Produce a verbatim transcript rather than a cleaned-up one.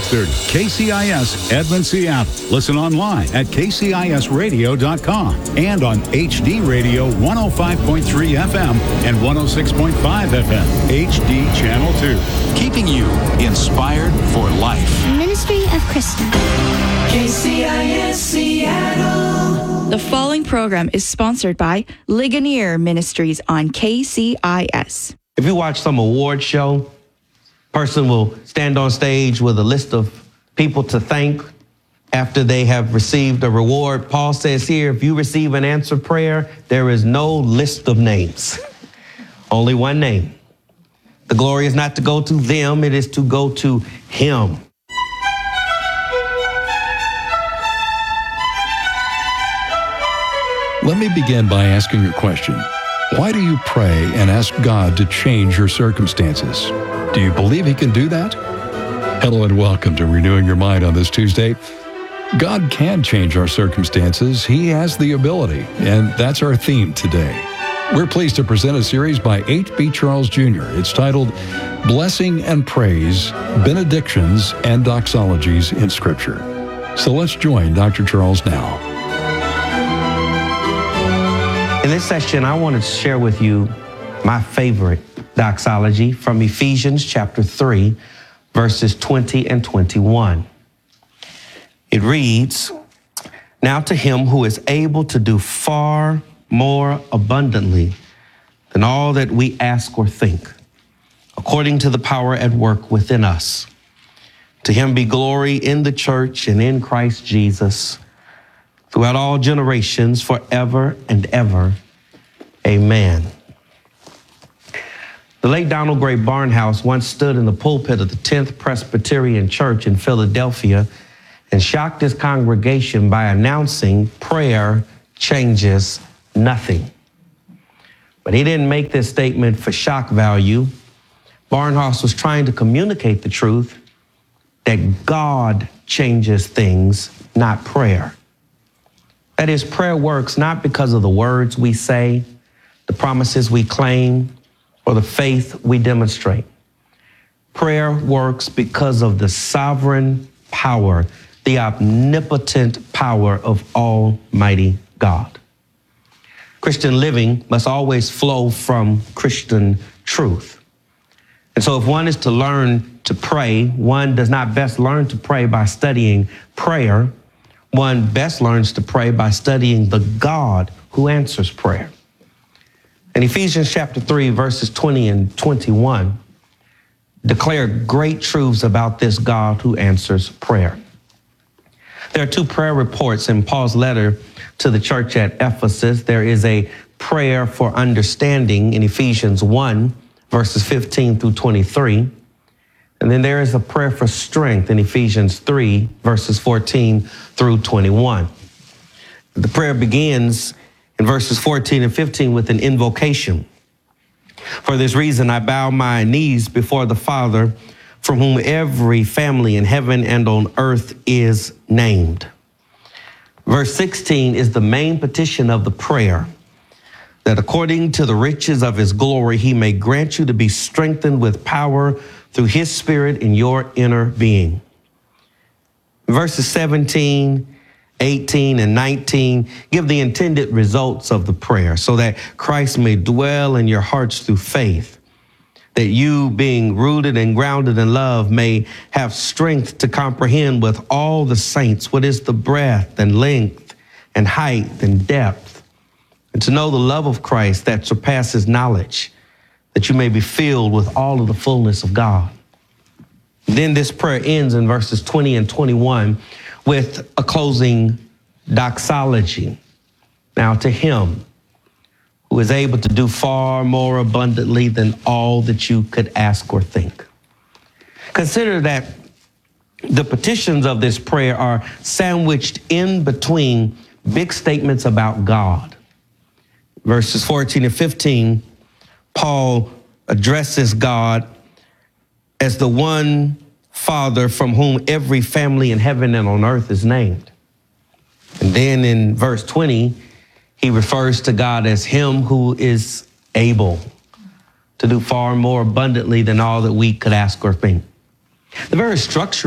thirty. K C I S Edmond, Seattle. Listen online at k c i s radio dot com and on H D Radio one oh five point three F M and one oh six point five F M. H D Channel two. Keeping you inspired for life. Ministry of Krista. K C I S Seattle. The following program is sponsored by Ligonier Ministries on K C I S. If you watch some award show, person will stand on stage with a list of people to thank after they have received a reward. Paul says here, if you receive an answered prayer, there is no list of names, only one name. The glory is not to go to them, it is to go to him. Let me begin by asking a question. Why do you pray and ask God to change your circumstances? Do you believe he can do that? Hello and welcome to Renewing Your Mind on this Tuesday. God can change our circumstances. He has the ability, and that's our theme today. We're pleased to present a series by H B Charles Junior It's titled Blessing and Praise, Benedictions and Doxologies in Scripture. So let's join Doctor Charles now. In this session, I wanted to share with you my favorite doxology from Ephesians chapter three, verses twenty and twenty-one. It reads, "Now to him who is able to do far more abundantly than all that we ask or think, according to the power at work within us. To him be glory in the church and in Christ Jesus, throughout all generations, forever and ever. Amen." The late Donald Gray Barnhouse once stood in the pulpit of the tenth Presbyterian Church in Philadelphia and shocked his congregation by announcing prayer changes nothing. But he didn't make this statement for shock value. Barnhouse was trying to communicate the truth that God changes things, not prayer. That is, prayer works not because of the words we say, the promises we claim, or the faith we demonstrate. Prayer works because of the sovereign power, the omnipotent power of Almighty God. Christian living must always flow from Christian truth. And so if one is to learn to pray, one does not best learn to pray by studying prayer. One best learns to pray by studying the God who answers prayer. In Ephesians chapter three, verses twenty and twenty-one, declare great truths about this God who answers prayer. There are two prayer reports in Paul's letter to the church at Ephesus. There is a prayer for understanding in Ephesians one, verses fifteen through twenty-three. And then there is a prayer for strength in Ephesians three, verses fourteen through twenty-one. The prayer begins in verses fourteen and fifteen with an invocation. "For this reason, I bow my knees before the Father, from whom every family in heaven and on earth is named." Verse sixteen is the main petition of the prayer, that according to the riches of his glory, he may grant you to be strengthened with power through his Spirit in your inner being. Verses seventeen, eighteen, and nineteen give the intended results of the prayer, so that Christ may dwell in your hearts through faith, that you, being rooted and grounded in love, may have strength to comprehend with all the saints what is the breadth and length and height and depth, and to know the love of Christ that surpasses knowledge, that you may be filled with all of the fullness of God. Then this prayer ends in verses twenty and twenty-one with a closing doxology. "Now to him who is able to do far more abundantly than all that you could ask or think." Consider that the petitions of this prayer are sandwiched in between big statements about God. Verses fourteen and fifteen, Paul addresses God as the one Father from whom every family in heaven and on earth is named. And then in verse twenty, he refers to God as him who is able to do far more abundantly than all that we could ask or think. The very structure